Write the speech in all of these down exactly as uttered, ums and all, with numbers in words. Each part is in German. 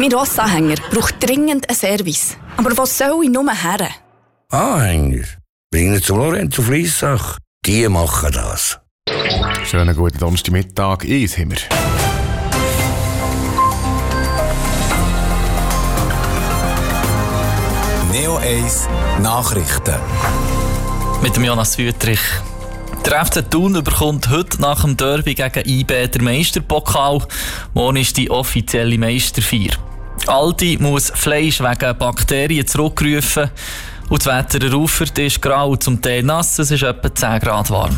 Mein Rossanhänger braucht dringend einen Service. Aber wo soll ich nur her? Anhänger? Bringen zum Lorenzo Fliessach. Die machen das. Schönen guten Donnerstagmittag. Eins haben wir. Neo eins Nachrichten. Mit dem Jonas Wüttrich. Der F C Thun bekommt heute nach dem Derby gegen I B den Meisterpokal. Morgen ist die offizielle Meisterfeier. Aldi muss Fleisch wegen Bakterien zurückrufen. Und das Wetter der Raufert ist grau, zum Teil nass, es ist etwa zehn Grad warm.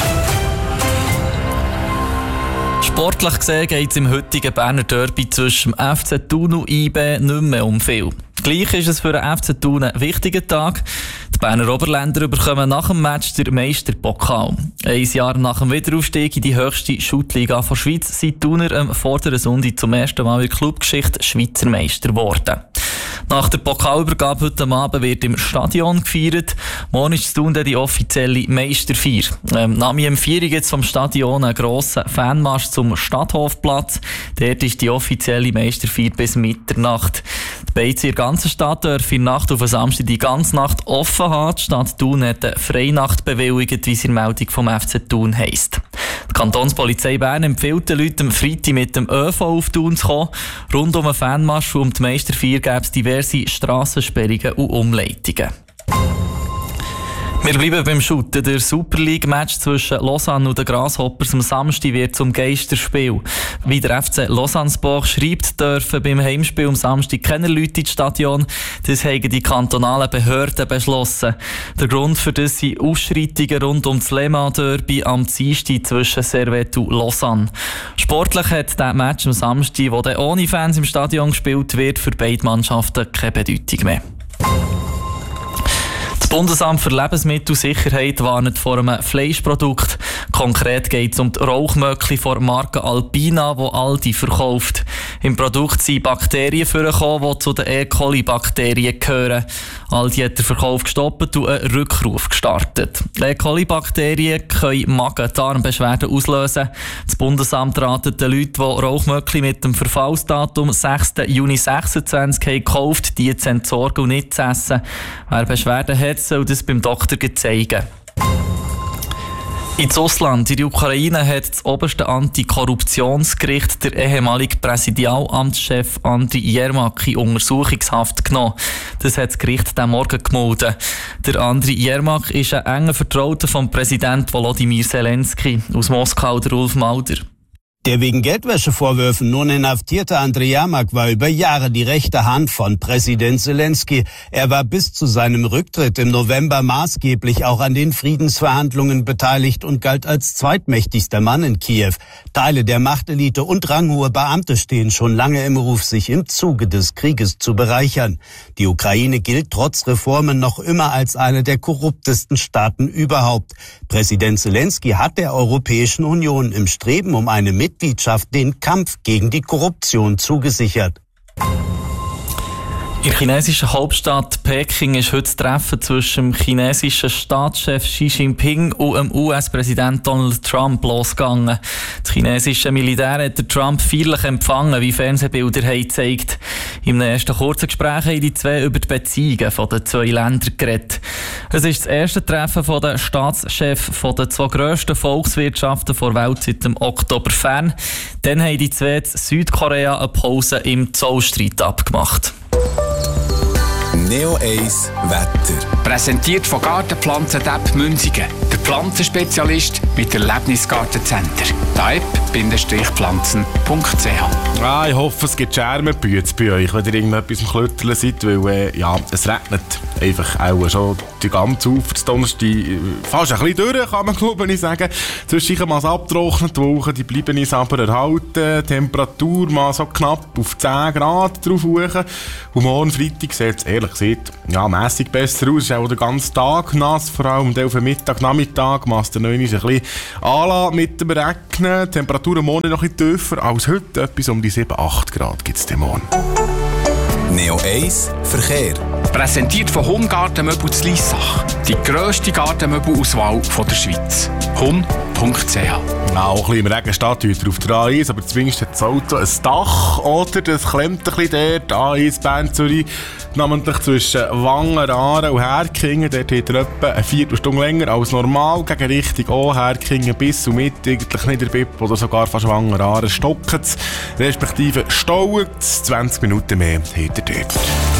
Sportlich gesehen geht es im heutigen Berner Derby zwischen dem F C Thun und I B nicht mehr um viel. Gleich ist es für den F C Thun ein wichtiger Tag. Die Berner Oberländer bekommen nach dem Match den Meisterpokal. Ein Jahr nach dem Wiederaufstieg in die höchste Schuttliga der Schweiz sind die Thuner am vorderen Sonntag zum ersten Mal in der Clubgeschichte Schweizer Meister geworden. Nach der Pokalübergabe heute Abend wird im Stadion gefeiert. Morgen ist Thun die offizielle Meisterfeier. Ähm, nach dem vier gibt es vom Stadion einen grossen Fanmarsch zum Stadthofplatz. Dort ist die offizielle Meisterfeier bis Mitternacht. Die Beizen in der ganzen Stadt dürfen in der Nacht auf den Samstag die ganze Nacht offen haben. Die Stadt Thun hat eine Freinacht bewilligt, wie es in der Meldung vom F C Thun heisst. Die Kantonspolizei Bern empfiehlt den Leuten am Freitag mit dem ÖV auf Thun zu kommen. Rund um den Fanmarsch und um die Meisterfeier gäbe es diverse Strassensperrungen und Umleitungen. Wir bleiben beim Shooten. Der Super League-Match zwischen Lausanne und den Grasshoppers am Samstag wird zum Geisterspiel. Wie der F C Lausanne-Sport schreibt, dürfen beim Heimspiel am Samstag keine Leute ins Stadion. Das haben die kantonalen Behörden beschlossen. Der Grund für das sind Ausschreitungen rund um das Le Mans-Derby am Dienstag zwischen Servette und Lausanne. Sportlich hat der Match am Samstag, wo dann ohne Fans im Stadion gespielt wird, für beide Mannschaften keine Bedeutung mehr. Das Bundesamt für Lebensmittelsicherheit warnt vor einem Fleischprodukt. Konkret geht es um die Rauchmöckli von Marke Alpina, die Aldi verkauft. Im Produkt sind Bakterien vorgekommen, die zu den E. coli-Bakterien gehören. Aldi hat den Verkauf gestoppt und einen Rückruf gestartet. E. coli-Bakterien können Magen-Darm-Beschwerden auslösen. Das Bundesamt ratet den Leuten, die Rauchmöckli mit dem Verfallsdatum sechsten Juni sechsundzwanzig haben gekauft, die zu entsorgen und nicht zu essen. Wer Beschwerden hat, soll das beim Doktor zeigen. In Russland, in der Ukraine, hat das oberste Antikorruptionsgericht der ehemalige Präsidialamtschef Andriy Jermak in Untersuchungshaft genommen. Das hat das Gericht diesen Morgen gemeldet. Der Andriy Jermak ist ein enger Vertrauter von Präsident Volodymyr Zelensky. Aus Moskau der Ulf Mauder. Der wegen Geldwäschevorwürfen nun inhaftierte Andriy Jermak war über Jahre die rechte Hand von Präsident Zelensky. Er war bis zu seinem Rücktritt im November maßgeblich auch an den Friedensverhandlungen beteiligt und galt als zweitmächtigster Mann in Kiew. Teile der Machtelite und ranghohe Beamte stehen schon lange im Ruf, sich im Zuge des Krieges zu bereichern. Die Ukraine gilt trotz Reformen noch immer als eine der korruptesten Staaten überhaupt. Präsident Zelensky hat der Europäischen Union im Streben um eine Mitgliedschaft den Kampf gegen die Korruption zugesichert. In der chinesischen Hauptstadt Peking ist heute das Treffen zwischen dem chinesischen Staatschef Xi Jinping und dem U S-Präsident Donald Trump losgegangen. Das chinesische Militär hat Trump feierlich empfangen, wie Fernsehbilder haben gezeigt. Im ersten kurzen Gespräch haben die zwei über die Beziehungen der zwei Länder geredet. Es ist das erste Treffen der Staatschefs der zwei grössten Volkswirtschaften der Welt seit dem Oktober fern. Dann haben die zwei in Südkorea eine Pause im Zollstreit abgemacht. Neo eins Wetter. Präsentiert von Gartenpflanzen Depp Münzigen. Der Pflanzenspezialist mit Erlebnisgartencenter. depp Pflanzen punkt c h. Ah, ich hoffe, es gibt Schermenbüte bei euch, wenn ihr irgendetwas am Klötteln seid, weil äh, ja, es regnet einfach auch schon die ganze Ufer des Donnerstag fast ein bisschen durch, kann man glaube ich sagen. Zwischendurch mal abtrocknet, die Wolken die bleiben uns aber erhalten. Temperatur mal so knapp auf zehn Grad drauf hoch. Und morgen Freitag sieht es ehrlich gesagt ja, mässig besser aus. Es ist auch den ganzen Tag nass, vor allem auf den Mittag, Nachmittag machst du noch ein bisschen anlassen mit dem Regnen. Die Temperaturen morgen noch ein bisschen tiefer als heute. Etwas um die sieben bis acht Grad gibt es morgen. Neo eins Verkehr. Präsentiert von Hun Gartenmöbel zu Liessach. Die grösste Gartenmöbelauswahl von der Schweiz. hun punkt c h. Ja, auch ein bisschen im Regen steht heute auf der A eins, aber zumindest hat das Auto ein Dach, oder? Das klemmt ein bisschen dort. A eins Bern Zürich, namentlich zwischen Wangen, Aaren und Herkingen. Dort hat er etwa eine Viertelstunde länger als normal. Gegen Richtung O, Herkingen bis und mit, eigentlich nicht der Bip oder sogar fast Wangen, Aaren stocken es, respektive stauen es. zwanzig Minuten mehr hat er dort.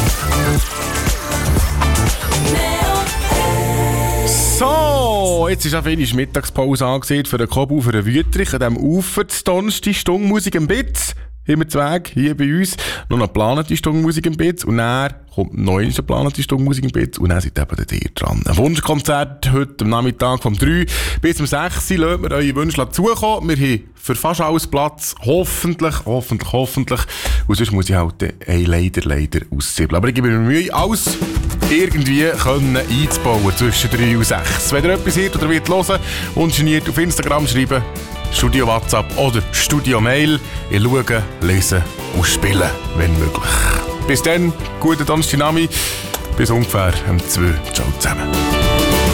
So, jetzt ist auch wenig Mittagspause angesehen für den Kobu, für den Wüterich. An diesem Ufer, die Donnerstag, Stundenmusik im Bitz. Immer Zweig, hier bei uns. Noch eine geplante Stundenmusik im Bitz. Und dann kommt noch eine geplante Stundenmusik im Bitz. Und dann seid eben ihr dran. Ein Wunschkonzert heute am Nachmittag vom drei bis um sechs. Lasst mir eure Wünsche zukommen. Wir haben für fast alles Platz. Hoffentlich, hoffentlich, hoffentlich. Und sonst muss ich halt äh, leider, leider auszählen. Aber ich gebe mir Mühe, alles irgendwie können einzubauen zwischen drei und sechs. Wenn ihr etwas hört oder wollt hören, ungeniert auf Instagram schreiben, Studio WhatsApp oder Studio Mail. Ich schaue, lese und spiele, wenn möglich. Bis dann, guten Donnerstag, bis ungefähr um zwei. Ciao zusammen.